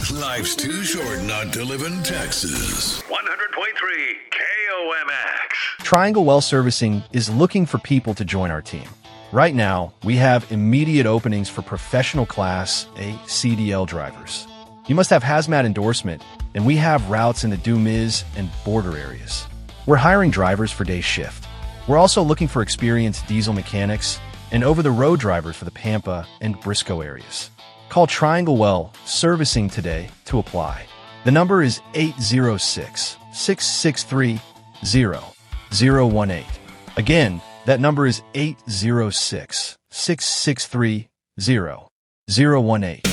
Life's too short not to live in Texas. 100.3 KOMX. Triangle Well Servicing is looking for people to join our team. Right now, we have immediate openings for professional Class A CDL drivers. You must have hazmat endorsement, and we have routes in the Dumiz and border areas. We're hiring drivers for day shift. We're also looking for experienced diesel mechanics and over-the-road drivers for the Pampa and Briscoe areas. Call Triangle Well Servicing today to apply. The number is 806-663-0018. Again, that number is 806-663-0018.